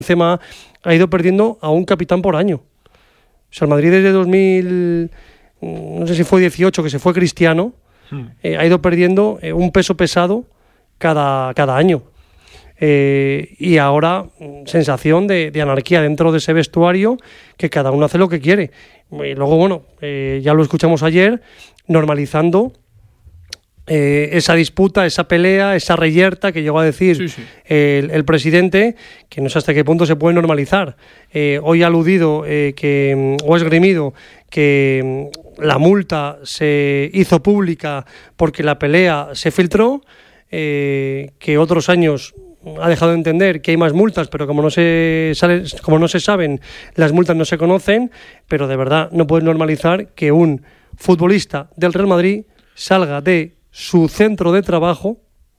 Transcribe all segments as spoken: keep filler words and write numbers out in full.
Benzema ha ido perdiendo a un capitán por año. O sea, el Madrid desde dos mil, no sé si fue dieciocho, que se fue Cristiano, hmm. eh, ha ido perdiendo eh, un peso pesado cada, cada año. Eh, y ahora, sensación de, de anarquía dentro de ese vestuario, que cada uno hace lo que quiere. Y luego, bueno, eh, ya lo escuchamos ayer, normalizando eh, esa disputa, esa pelea, esa reyerta que llegó a decir sí, sí. El, el presidente, que no sé hasta qué punto se puede normalizar. Eh, hoy ha aludido eh, que, o esgrimido que la multa se hizo pública porque la pelea se filtró, eh, que otros años ha dejado de entender que hay más multas, pero como no se sale, como no se saben, las multas no se conocen, pero de verdad no puedes normalizar que un futbolista del Real Madrid salga de su centro de trabajo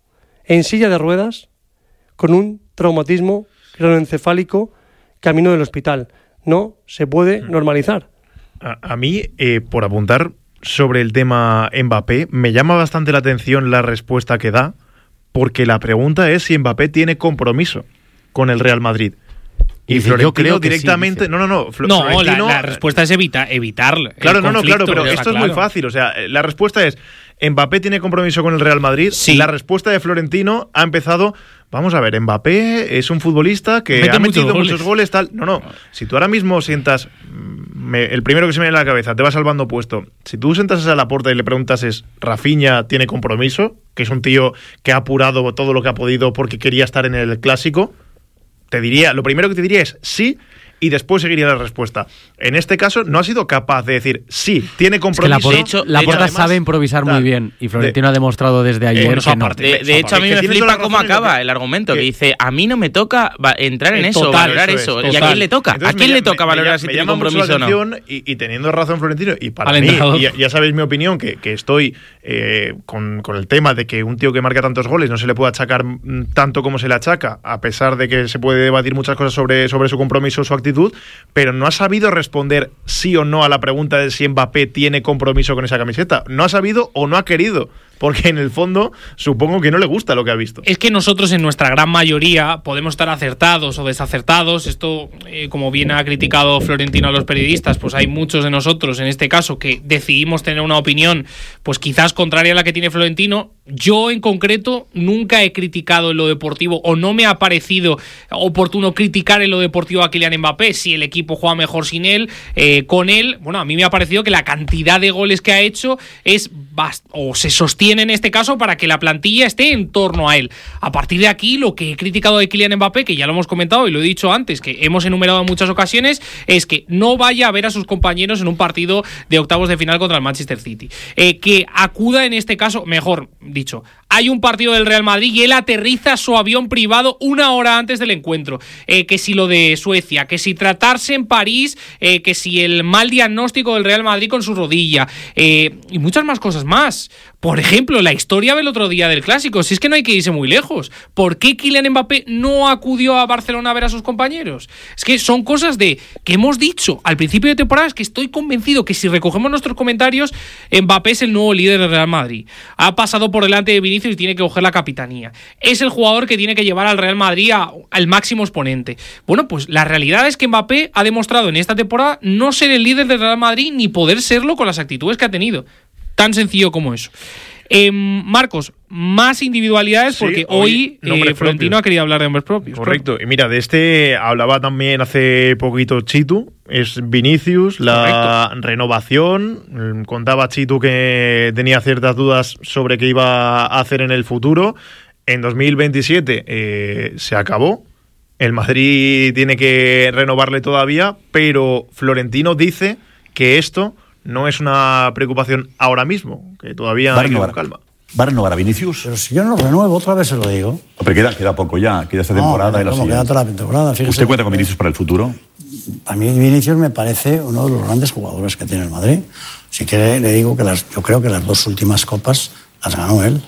en silla de ruedas con un traumatismo craneoencefálico camino del hospital. No se puede normalizar. A, a mí, eh, por apuntar sobre el tema Mbappé, me llama bastante la atención la respuesta que da, porque la pregunta es si Mbappé tiene compromiso con el Real Madrid. Y dice, Florentino yo creo que directamente... Sí, no, no, no. Fl- no, Florentino, la, la respuesta es evita, evitar Claro, el no, no, claro, pero esto claro. es muy fácil. O sea, la respuesta es, ¿Mbappé tiene compromiso con el Real Madrid? Sí. La respuesta de Florentino ha empezado... Vamos a ver, Mbappé es un futbolista que Mete ha metido muchos muchos goles, tal... No, no. Si tú ahora mismo sientas... Me, el primero que se me viene a la cabeza, te va salvando puesto. Si tú sentas a Laporta y le preguntas es ¿Rafinha tiene compromiso? Que es un tío que ha apurado todo lo que ha podido porque quería estar en el Clásico. Te diría, lo primero que te diría es sí, y después seguiría la respuesta. En este caso, no ha sido capaz de decir sí, tiene compromiso. Es que la, de hecho, la Porta sabe improvisar tal, muy bien, y Florentino de, ha demostrado desde ayer eh, que no. De, de hecho, a mí me flipa cómo acaba el argumento, que, que dice, a mí no me toca entrar en eso, total, valorar eso. eso. ¿Y a quién le toca? Entonces, ¿A quién me, le toca me, valorar me, si me tiene llama compromiso mucho la o no? Y, y teniendo razón Florentino, y para mí, y, ya sabéis mi opinión, que, que estoy eh, con, con el tema de que un tío que marca tantos goles no se le puede achacar tanto como se le achaca, a pesar de que se puede debatir muchas cosas sobre, sobre su compromiso, su actitud, pero no ha sabido responder sí o no a la pregunta de si Mbappé tiene compromiso con esa camiseta. No ha sabido o no ha querido, porque en el fondo supongo que no le gusta lo que ha visto. Es que nosotros en nuestra gran mayoría podemos estar acertados o desacertados. Esto, eh, como bien ha criticado Florentino a los periodistas, pues hay muchos de nosotros en este caso que decidimos tener una opinión pues quizás contraria a la que tiene Florentino. Yo en concreto nunca he criticado en lo deportivo, o no me ha parecido oportuno criticar en lo deportivo a Kylian Mbappé. Si el equipo juega mejor sin él, eh, con él, bueno, a mí me ha parecido que la cantidad de goles que ha hecho es bast- o se sostiene en este caso para que la plantilla esté en torno a él. A partir de aquí, lo que he criticado de Kylian Mbappé, que ya lo hemos comentado y lo he dicho antes, que hemos enumerado en muchas ocasiones, es que no vaya a ver a sus compañeros en un partido de octavos de final contra el Manchester City. Eh, que acuda en este caso, mejor dicho, hay un partido del Real Madrid y él aterriza su avión privado una hora antes del encuentro. Eh, que si lo de Suecia, que si tratarse en París, eh, que si el mal diagnóstico del Real Madrid con su rodilla, eh, y muchas más cosas más. Por ejemplo, la historia del otro día del Clásico, si es que no hay que irse muy lejos. ¿Por qué Kylian Mbappé no acudió a Barcelona a ver a sus compañeros? Es que son cosas de que hemos dicho al principio de temporada, es que estoy convencido que si recogemos nuestros comentarios, Mbappé es el nuevo líder del Real Madrid. Ha pasado por delante de Vinicius y tiene que coger la capitanía. Es el jugador que tiene que llevar al Real Madrid a, al máximo exponente. Bueno, pues la realidad es que Mbappé ha demostrado en esta temporada no ser el líder del Real Madrid ni poder serlo con las actitudes que ha tenido. Tan sencillo como eso. Eh, Marcos, más individualidades, sí, porque hoy, hoy eh, Florentino ha querido hablar de nombres propios. Correcto. Claro. Y mira, de este hablaba también hace poquito Chitu, es Vinicius, la Correcto. renovación. Contaba Chitu que tenía ciertas dudas sobre qué iba a hacer en el futuro. En dos mil veintisiete eh, se acabó. El Madrid tiene que renovarle todavía, pero Florentino dice que esto no es una preocupación ahora mismo, que todavía hay que ir con calma. ¿Va a renovar a Vinicius? Pero si yo no renuevo, otra vez se lo digo. Pero queda, queda poco ya, queda esta temporada. No, y la ¿cómo queda toda la temporada? Fíjese. ¿Usted cuenta con Vinicius para el futuro? A mí Vinicius me parece uno de los grandes jugadores que tiene el Madrid. Si quiere, le digo que las, yo creo que las dos últimas copas las ganó él.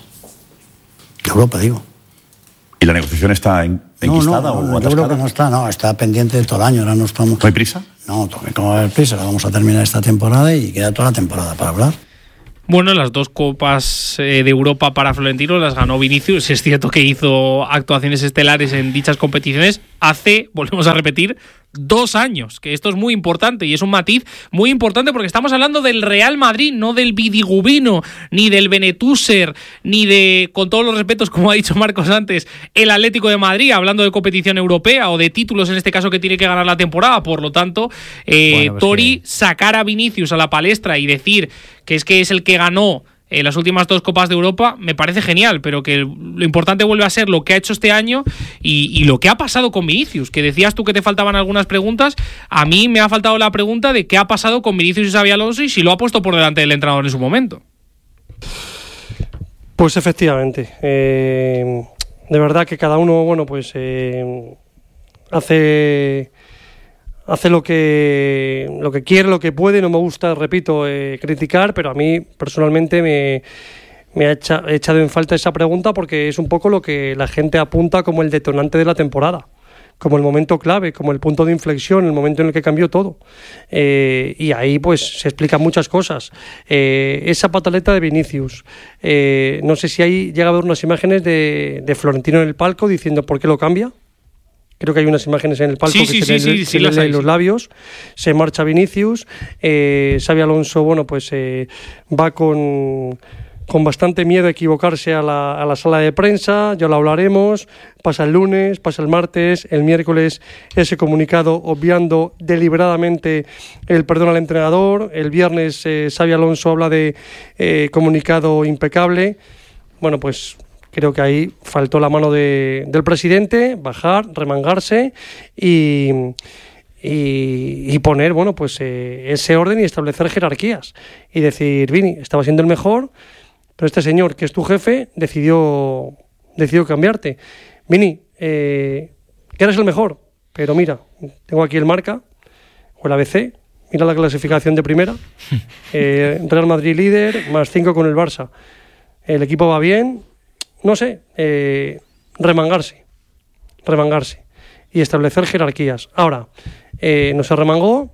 De Europa, digo. ¿Y la negociación está en, enquistada no, no, o no, atascada? Yo creo que no está, no, está pendiente de todo el año. Ahora no estamos... ¿No hay prisa? No, ¿cómo va a haber prisa? La vamos a terminar esta temporada y queda toda la temporada para hablar. Bueno, las dos copas eh, de Europa para Florentino las ganó Vinicius. Es cierto que hizo actuaciones estelares en dichas competiciones hace, volvemos a repetir, dos años, que esto es muy importante y es un matiz muy importante porque estamos hablando del Real Madrid, no del Vidigubino, ni del Benetúser, ni de, con todos los respetos, como ha dicho Marcos antes, el Atlético de Madrid, hablando de competición europea o de títulos en este caso que tiene que ganar la temporada. Por lo tanto, eh, bueno, pues Tori, que... sacar a Vinicius a la palestra y decir que es que es el que ganó eh, las últimas dos Copas de Europa, me parece genial, pero que lo importante vuelve a ser lo que ha hecho este año y, y lo que ha pasado con Vinicius, que decías tú que te faltaban algunas preguntas. A mí me ha faltado la pregunta de qué ha pasado con Vinicius y Xabi Alonso y si lo ha puesto por delante del entrenador en su momento. Pues efectivamente, eh, de verdad que cada uno, bueno, pues eh, hace... hace lo que lo que quiere, lo que puede. No me gusta, repito, eh, criticar, pero a mí personalmente me, me ha echa, he echado en falta esa pregunta porque es un poco lo que la gente apunta como el detonante de la temporada, como el momento clave, como el punto de inflexión, el momento en el que cambió todo. Eh, y ahí pues se explican muchas cosas. Eh, esa pataleta de Vinicius, eh, no sé si ahí llega a haber unas imágenes de, de Florentino en el palco diciendo por qué lo cambia. Creo que hay unas imágenes en el palco sí, que sí, se sí, le, sí, se sí, le sí, leen sí. los labios. Se marcha Vinicius. Eh, Xabi Alonso, bueno, pues eh, va con, con bastante miedo a equivocarse a la, a la sala de prensa. Ya lo hablaremos. Pasa el lunes, pasa el martes, el miércoles ese comunicado obviando deliberadamente el perdón al entrenador. El viernes eh, Xabi Alonso habla de eh, comunicado impecable. Bueno, pues creo que ahí faltó la mano de, del presidente, bajar, remangarse y, y, y poner, bueno, pues eh, ese orden y establecer jerarquías. Y decir, Vini, estaba siendo el mejor, pero este señor, que es tu jefe, decidió, decidió cambiarte. Vini, eh, que eres el mejor, pero mira, tengo aquí el Marca, o el A B C, mira la clasificación de primera, eh, Real Madrid líder, más cinco con el Barça. El equipo va bien. No sé, eh, remangarse, remangarse y establecer jerarquías. Ahora, eh, no se remangó,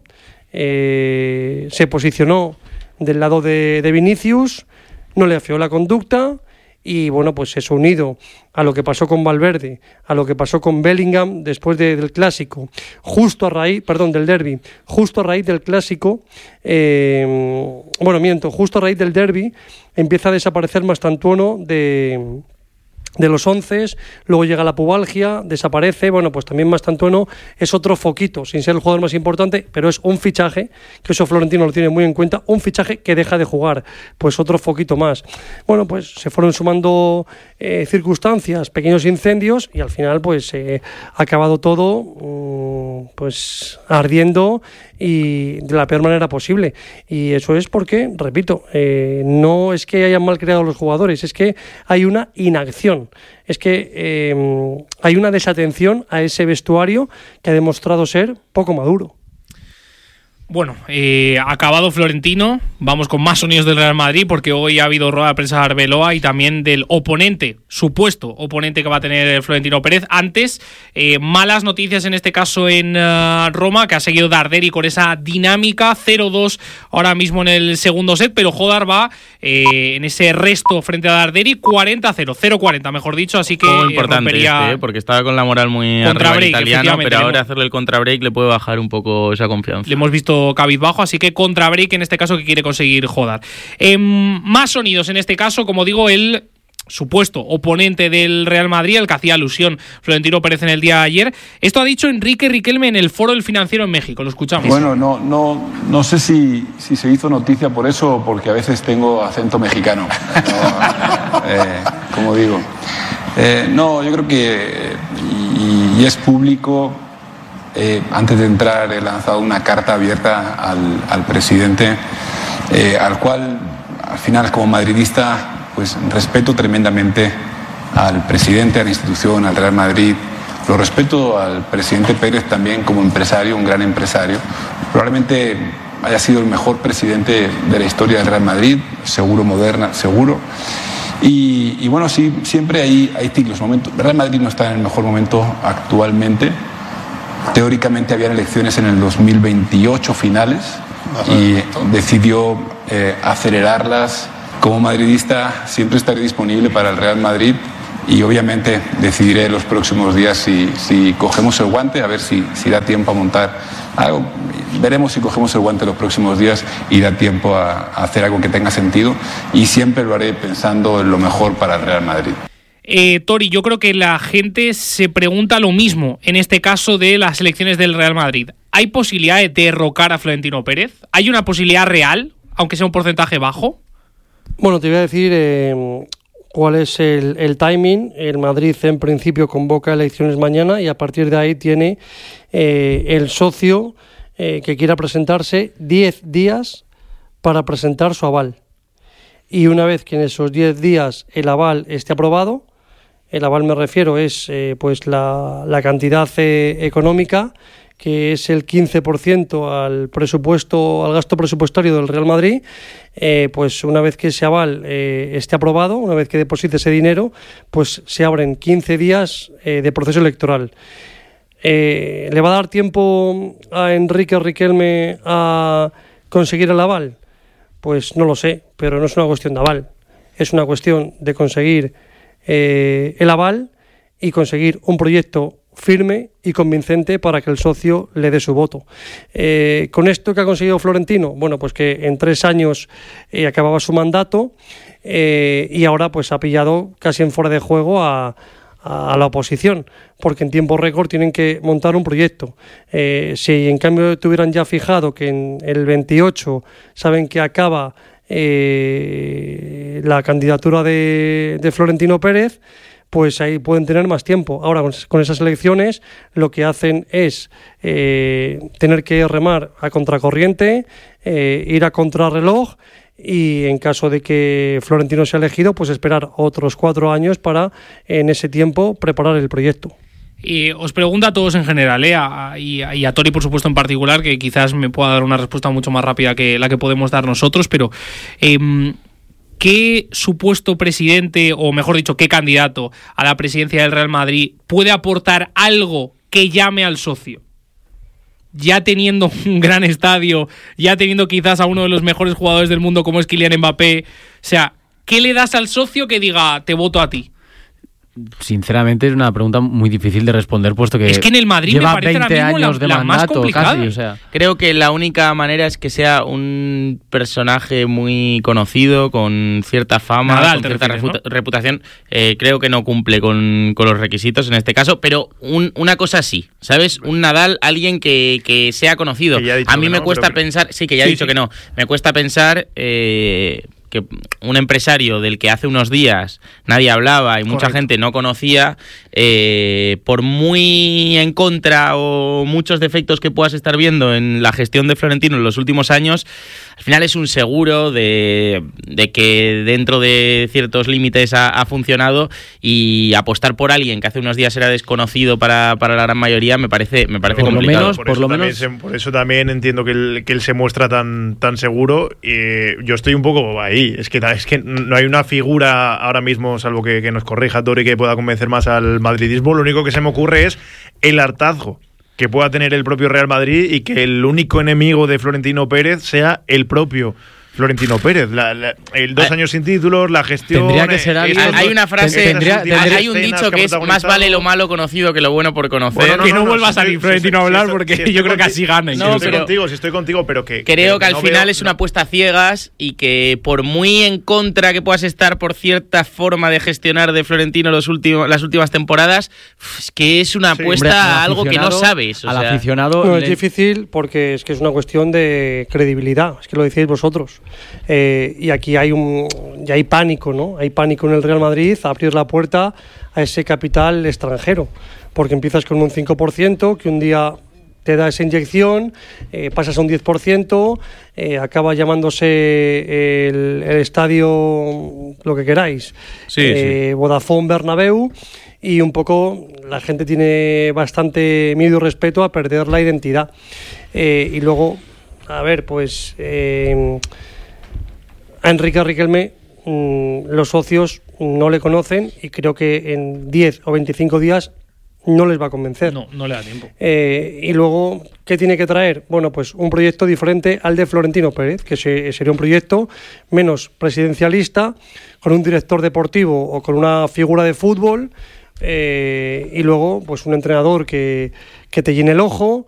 eh, se posicionó del lado de, de Vinicius, no le afeó la conducta y bueno, pues eso unido a lo que pasó con Valverde, a lo que pasó con Bellingham después de, del Clásico, justo a raíz, perdón, del derbi, justo a raíz del Clásico, eh, bueno, miento, justo a raíz del derbi empieza a desaparecer Mastantuono de... de los once, luego llega la pubalgia, desaparece. Bueno, pues también Mastantuono es otro foquito, sin ser el jugador más importante, pero es un fichaje, que eso Florentino lo tiene muy en cuenta, un fichaje que deja de jugar, pues otro foquito más. Bueno, pues se fueron sumando eh, circunstancias, pequeños incendios, y al final pues eh, ha acabado todo mmm, pues ardiendo y de la peor manera posible. Y eso es porque, repito, eh, no es que hayan mal creado los jugadores, es que hay una inacción. Es que eh, hay una desatención a ese vestuario que ha demostrado ser poco maduro. Bueno, eh, acabado Florentino, vamos con más sonidos del Real Madrid porque hoy ha habido rueda de prensa de Arbeloa y también del oponente, supuesto oponente que va a tener Florentino Pérez. Antes, eh, malas noticias en este caso en uh, Roma, que ha seguido Darderi con esa dinámica, cero dos ahora mismo en el segundo set, pero Jodar va eh, en ese resto frente a Darderi, cuarenta cero, cero cuarenta mejor dicho, así que muy importante rompería... este, ¿eh? Porque estaba con la moral muy arriba el italiano, pero ahora hacerle el contrabreak le puede bajar un poco esa confianza. Le hemos visto cabizbajo, así que contra break en este caso que quiere conseguir Jodar. Eh, más sonidos en este caso, como digo, el supuesto oponente del Real Madrid, el que hacía alusión Florentino Pérez en el día de ayer. Esto ha dicho Enrique Riquelme en el Foro del Financiero en México. Lo escuchamos. Bueno, no, no, no sé si, si se hizo noticia por eso o porque a veces tengo acento mexicano. No, eh, como digo. Eh, no, yo creo que, y, y es público. Eh, antes de entrar he lanzado una carta abierta al, al presidente, eh, al cual al final como madridista pues respeto tremendamente al presidente, a la institución, al Real Madrid. Lo respeto al presidente Pérez también como empresario, un gran empresario. Probablemente haya sido el mejor presidente de la historia del Real Madrid, seguro, moderna, seguro. Y, y bueno, sí, siempre hay, hay ciclos, momentos. El Real Madrid no está en el mejor momento actualmente. Teóricamente habían elecciones en el dos mil veintiocho finales y decidió eh, acelerarlas como madridista siempre estaré disponible para el Real Madrid y obviamente decidiré los próximos días si, si cogemos el guante, a ver si, si da tiempo a montar algo. Veremos si cogemos el guante los próximos días y da tiempo a, a hacer algo que tenga sentido, y siempre lo haré pensando en lo mejor para el Real Madrid. Eh, Tori, yo creo que la gente se pregunta lo mismo en este caso de las elecciones del Real Madrid. ¿Hay posibilidad de derrocar a Florentino Pérez? ¿Hay una posibilidad real, aunque sea un porcentaje bajo? Bueno, te voy a decir eh, cuál es el, el timing. El Madrid en principio convoca elecciones mañana y a partir de ahí tiene eh, el socio eh, que quiera presentarse diez días para presentar su aval. Y una vez que en esos diez días el aval esté aprobado, el aval me refiero es eh, pues la, la cantidad eh, económica, que es el quince por ciento al presupuesto, al gasto presupuestario del Real Madrid, eh, pues una vez que ese aval eh, esté aprobado, una vez que deposite ese dinero, pues se abren quince días eh, de proceso electoral. Eh, ¿Le va a dar tiempo a Enrique Riquelme a conseguir el aval? Pues no lo sé, pero no es una cuestión de aval, es una cuestión de conseguir eh, el aval y conseguir un proyecto firme y convincente para que el socio le dé su voto. Eh, ¿Con esto que ha conseguido Florentino? Bueno, pues que en tres años eh, acababa su mandato eh, y ahora pues ha pillado casi en fuera de juego a, a la oposición, porque en tiempo récord tienen que montar un proyecto. Eh, si en cambio tuvieran ya fijado que en el veintiocho saben que acaba eh, la candidatura de, de Florentino Pérez, pues ahí pueden tener más tiempo. Ahora, con esas elecciones, lo que hacen es eh, tener que remar a contracorriente, eh, ir a contrarreloj, y en caso de que Florentino sea elegido, pues esperar otros cuatro años para, en ese tiempo, preparar el proyecto. Y os pregunto a todos en general, ¿eh? a, y, a, y a Tori por supuesto en particular, que quizás me pueda dar una respuesta mucho más rápida que la que podemos dar nosotros, pero eh, ¿qué supuesto presidente, o mejor dicho, qué candidato a la presidencia del Real Madrid puede aportar algo que llame al socio? Ya teniendo un gran estadio, ya teniendo quizás a uno de los mejores jugadores del mundo como es Kylian Mbappé, o sea, ¿qué le das al socio que diga, te voto a ti? Sinceramente es una pregunta muy difícil de responder, puesto que es que en el Madrid lleva me parece veinte ahora mismo años la, de la mandato, más complicada. casi, o sea. Creo que la única manera es que sea un personaje muy conocido, con cierta fama, Nadal, con cierta refieres, reputa- reputación. Eh, creo que no cumple con, con los requisitos en este caso, pero un, una cosa sí, ¿sabes? Un Nadal, alguien que, que sea conocido. Que ya ha dicho a mí que me no, cuesta pero que- pensar, sí, que ya Sí, ha dicho sí. que no, me cuesta pensar... Eh, que un empresario del que hace unos días nadie hablaba y mucha Correcto. gente no conocía, eh, por muy en contra o muchos defectos que puedas estar viendo en la gestión de Florentino en los últimos años, al final es un seguro de, de que dentro de ciertos límites ha, ha funcionado, y apostar por alguien que hace unos días era desconocido para, para la gran mayoría me parece, me parece Por lo complicado. menos- por, por eso lo también menos- se- por eso también entiendo que él, que él se muestra tan, tan seguro. Y yo estoy un poco ahí. Es que, es que no hay una figura ahora mismo, salvo que, que nos corrija Tori, que pueda convencer más al madridismo. Lo único que se me ocurre es el hartazgo que pueda tener el propio Real Madrid y que el único enemigo de Florentino Pérez sea el propio Florentino Pérez. La, la, el dos Ah, años sin títulos, la gestión... tendría que ser eh, alguien- estos Hay dos- una frase, Tendría- estas últimas tendría- hay un escenas dicho que ha es más protagonizado. vale lo malo conocido que lo bueno por conocer. Bueno, que no, no, vuelva a si salir estoy- Florentino si- a hablar, si- porque si estoy yo creo que contigo- así gana. Si No, estoy pero- contigo, si estoy contigo, pero que... Creo que al no final veo- es una apuesta a ciegas, y que por muy en contra que puedas estar por cierta forma de gestionar de Florentino los últimos, las últimas temporadas, es que es una Sí. apuesta Hombre, al a algo que no aficionado- sabes. O al sea, aficionado No, le- es difícil porque es que es una cuestión de credibilidad, es que lo decís vosotros. Eh, y aquí hay un ya hay pánico, ¿no? Hay pánico en el Real Madrid a abrir la puerta a ese capital extranjero, porque empiezas con un cinco por ciento que un día te da esa inyección, eh, pasas a un diez por ciento, eh, acaba llamándose el, el estadio lo que queráis, Sí, eh, Vodafone Bernabéu, y un poco la gente tiene bastante miedo y respeto a perder la identidad. Eh, y luego, a ver, pues eh, a Enrique Riquelme mm, los socios no le conocen y creo que en diez o veinticinco días no les va a convencer. No, no le da tiempo. Eh, y luego ¿qué tiene que traer? Bueno, pues un proyecto diferente al de Florentino Pérez, que se, sería un proyecto menos presidencialista, con un director deportivo o con una figura de fútbol, eh, y luego pues un entrenador que, que te llene el ojo,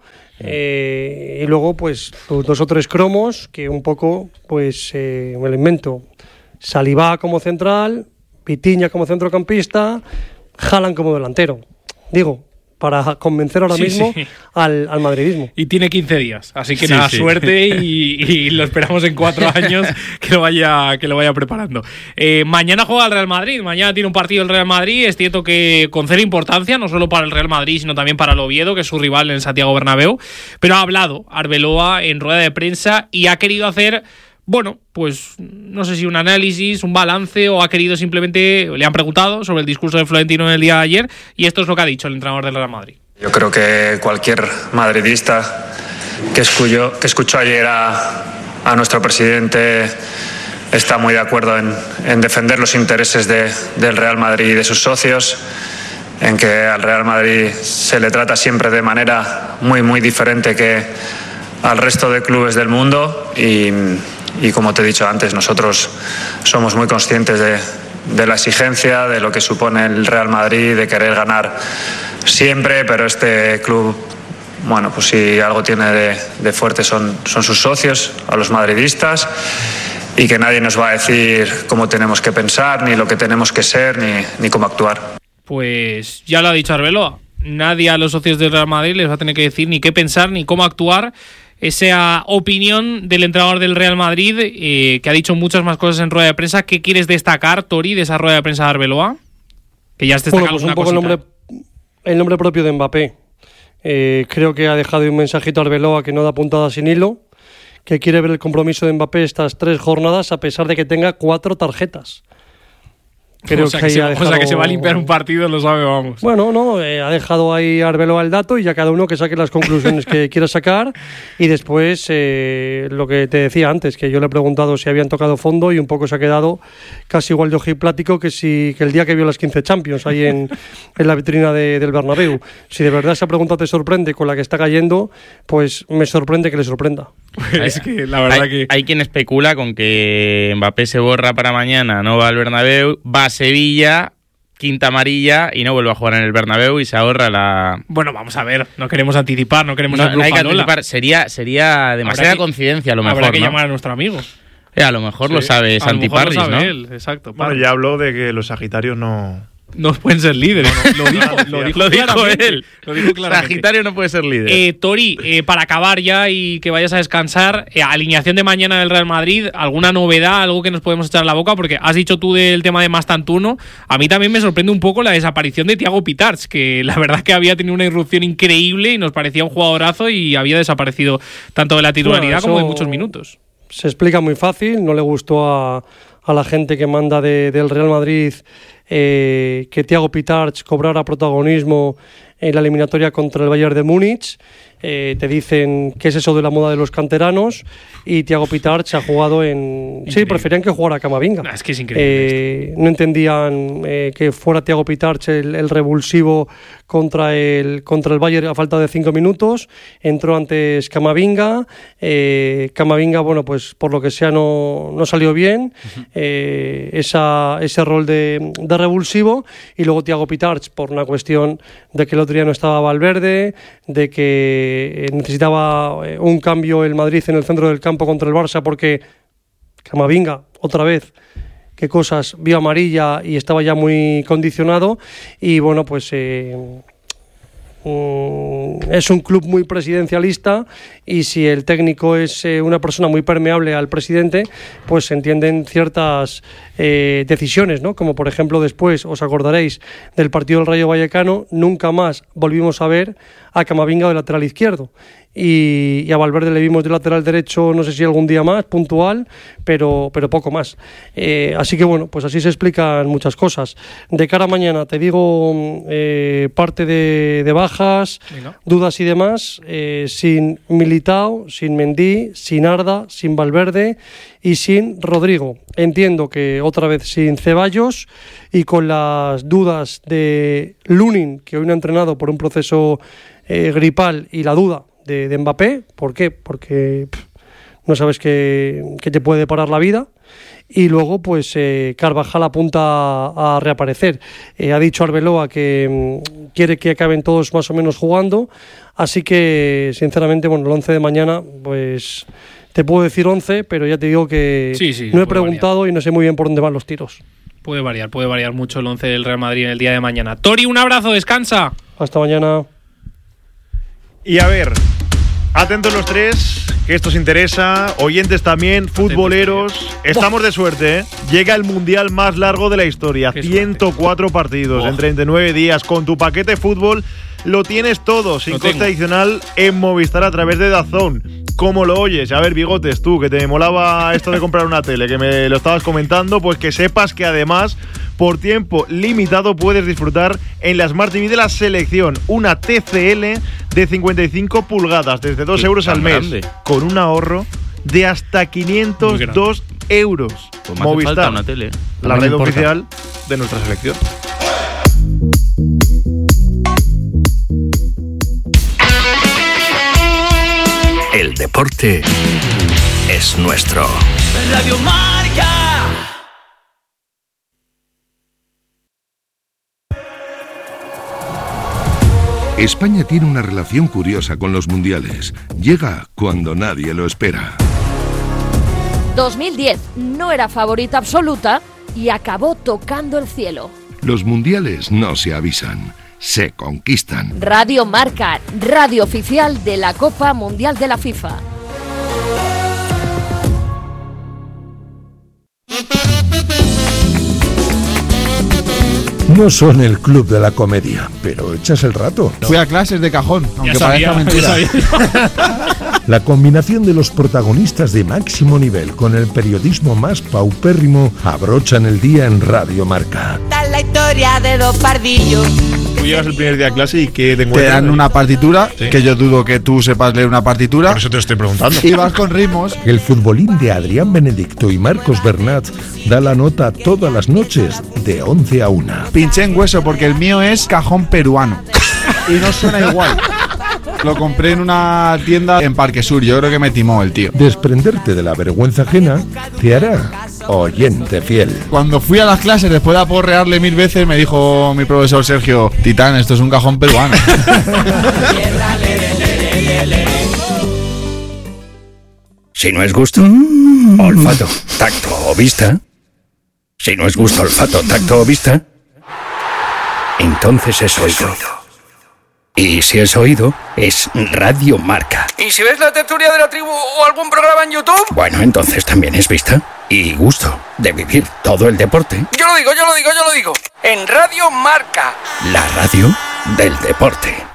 eh, y luego pues dos o tres cromos que un poco, pues eh, me lo invento, Saliba como central, Pitiña como centrocampista, Haaland como delantero. Digo, para convencer ahora sí, mismo sí. Al, al madridismo. Y tiene quince días, así que sí, nada, sí. suerte y, y lo esperamos en cuatro años que lo vaya, que lo vaya preparando. Eh, mañana juega el Real Madrid, mañana tiene un partido el Real Madrid, es cierto que con cero importancia, no solo para el Real Madrid, sino también para el Oviedo, que es su rival en Santiago Bernabéu, pero ha hablado Arbeloa en rueda de prensa y ha querido hacer... Bueno, pues no sé si un análisis, un balance, o ha querido simplemente, le han preguntado sobre el discurso de Florentino en el día de ayer, y esto es lo que ha dicho el entrenador del Real Madrid. Yo creo que cualquier madridista que escuchó, que escuchó ayer a, a nuestro presidente está muy de acuerdo en, en defender los intereses de, del Real Madrid y de sus socios, en que al Real Madrid se le trata siempre de manera muy, muy diferente que al resto de clubes del mundo y... Y como te he dicho antes, nosotros somos muy conscientes de, de la exigencia, de lo que supone el Real Madrid, de querer ganar siempre, pero este club, bueno, pues si algo tiene de, de fuerte son, son sus socios, a los madridistas, y que nadie nos va a decir cómo tenemos que pensar, ni lo que tenemos que ser, ni, ni cómo actuar. Pues ya lo ha dicho Arbeloa, nadie a los socios del Real Madrid les va a tener que decir ni qué pensar, ni cómo actuar. Esa opinión del entrenador del Real Madrid, eh, que ha dicho muchas más cosas en rueda de prensa. ¿Qué quieres destacar, Tori, de esa rueda de prensa de Arbeloa? Que ya has destacado bueno, pues una un poco el nombre, el nombre propio de Mbappé. Eh, creo que ha dejado un mensajito a Arbeloa que no da puntada sin hilo, que quiere ver el compromiso de Mbappé estas tres jornadas a pesar de que tenga cuatro tarjetas. Creo o, sea que que se, dejado... o sea que se va a limpiar un partido, lo sabe, vamos. Bueno, no, eh, ha dejado ahí Arbeloa el dato y ya cada uno que saque las conclusiones que quiera sacar. Y después, eh, lo que te decía antes, que yo le he preguntado si habían tocado fondo y un poco se ha quedado casi igual de ojiplático que, si, que el día que vio las quince Champions ahí en, en la vitrina de, del Bernabéu. Si de verdad esa pregunta te sorprende con la que está cayendo, pues me sorprende que le sorprenda. Es que la verdad hay, que... Hay quien especula con que Mbappé se borra para mañana, no va al Bernabéu, va a Sevilla, quinta amarilla y no vuelve a jugar en el Bernabéu y se ahorra la... Bueno, vamos a ver, no queremos anticipar, no queremos... No, no hay que Lola. anticipar, sería, sería demasiada que, coincidencia a lo mejor, Habrá que ¿no? llamar a nuestro amigo. Eh, a lo mejor sí. Lo sabe Santi Parris, ¿no? Él, exacto. Bueno, ya habló de que los Sagitarios no... No pueden ser líderes. No, no, lo dijo, lo dijo, lo dijo él. Lo dijo claramente. Sagitario no puede ser líder. Eh, Tori, eh, para acabar ya y que vayas a descansar, eh, alineación de mañana del Real Madrid, ¿alguna novedad, algo que nos podemos echar en la boca? Porque has dicho tú del tema de Mastantuono. A mí también me sorprende un poco la desaparición de Thiago Pitarch, que la verdad que había tenido una irrupción increíble y nos parecía un jugadorazo y había desaparecido tanto de la titularidad bueno, como de muchos minutos. Se explica muy fácil, no le gustó a, a la gente que manda de, del Real Madrid eh, que Thiago Pitarch cobrara protagonismo en la eliminatoria contra el Bayern de Múnich. Eh, te dicen qué es eso de la moda de los canteranos y Thiago Pitarch ha jugado en... Increíble. Sí, preferían que jugara Camavinga. No, es que es increíble. Eh, no entendían eh, que fuera Thiago Pitarch el, el revulsivo contra el, contra el Bayern a falta de cinco minutos. Entró antes Camavinga. Eh, Camavinga, bueno, pues por lo que sea no, no salió bien. Uh-huh. eh, esa, ese rol de, de revulsivo. Y luego Thiago Pitarch por una cuestión de que el otro día no estaba Valverde, de que necesitaba un cambio el Madrid en el centro del campo contra el Barça porque Camavinga, otra vez, qué cosas, vio amarilla y estaba ya muy condicionado y bueno, pues eh, mm, es un club muy presidencialista y si el técnico es eh, una persona muy permeable al presidente, pues se entienden ciertas eh, decisiones, ¿no? Como por ejemplo después, os acordaréis del partido del Rayo Vallecano, nunca más volvimos a ver a Camavinga de lateral izquierdo y, y a Valverde le vimos de lateral derecho no sé si algún día más, puntual, pero, pero poco más. Eh, así que bueno, pues así se explican muchas cosas. De cara a mañana te digo eh, parte de, de bajas, Venga. dudas y demás, eh, sin Militao, sin Mendy, sin Arda, sin Valverde y sin Rodrigo. Entiendo que otra vez sin Ceballos y con las dudas de Lunin, que hoy no ha entrenado por un proceso eh, gripal, y la duda de, de Mbappé. ¿Por qué? Porque pff, no sabes qué, qué te puede deparar la vida. Y luego, pues, eh, Carvajal apunta a, a reaparecer. Eh, ha dicho Arbeloa que mm, quiere que acaben todos más o menos jugando. Así que, sinceramente, bueno, el once de mañana, pues, te puedo decir once, pero ya te digo que sí, sí, no he preguntado variar. Y no sé muy bien por dónde van los tiros. Puede variar, puede variar mucho el once del Real Madrid en el día de mañana. Tori, un abrazo, descansa. Hasta mañana. Y a ver, atentos los tres, que esto os interesa. Oyentes también, futboleros. Estamos de suerte, ¿eh? Llega el mundial más largo de la historia. ciento cuatro partidos oh. en treinta y nueve días. Con tu paquete fútbol lo tienes todo, sin coste adicional, en Movistar a través de DAZN. ¿Cómo lo oyes? A ver, Bigotes, tú, que te molaba esto de comprar una tele, que me lo estabas comentando, pues que sepas que además, por tiempo limitado, puedes disfrutar en la Smart T V de la selección una T C L de cincuenta y cinco pulgadas, desde dos euros al mes, grande. Con un ahorro de hasta quinientos dos euros. Pues Movistar, una tele. la red oficial de nuestra selección. El deporte es nuestro. Radio Marca. España tiene una relación curiosa con los mundiales. Llega cuando nadie lo espera. dos mil diez no era favorita absoluta y acabó tocando el cielo. Los mundiales no se avisan, se conquistan. Radio Marca, radio oficial de la Copa Mundial de la FIFA. No son el club de la comedia, pero echas el rato. Fui a clases de cajón, aunque sabía, parezca mentira. La combinación de los protagonistas de máximo nivel con el periodismo más paupérrimo abrochan el día en Radio Marca. Está la historia de dos pardillos. Tú llegas el primer día a clase y ¿qué te encuentras? Te dan una partitura, ¿sí? Que yo dudo que tú sepas leer una partitura. Por eso te lo estoy preguntando. Y vas con ritmos. El futbolín de Adrián Benedicto y Marcos Bernat da la nota todas las noches de once a una. Pinché en hueso porque el mío es cajón peruano. Y no suena igual. Lo compré en una tienda en Parque Sur. Yo creo que me timó el tío. Desprenderte de la vergüenza ajena te hará oyente fiel. Cuando fui a las clases, después de aporrearle mil veces, me dijo mi profesor Sergio: Titán, esto es un cajón peruano. Si no es gusto, olfato, tacto o vista. Si no es gusto, olfato, tacto o vista, entonces es oído. Y si es oído, es Radio Marca. ¿Y si ves la tertulia de la tribu o algún programa en YouTube? Bueno, entonces también es vista y gusto de vivir todo el deporte. Yo lo digo, yo lo digo, yo lo digo. En Radio Marca. La radio del deporte.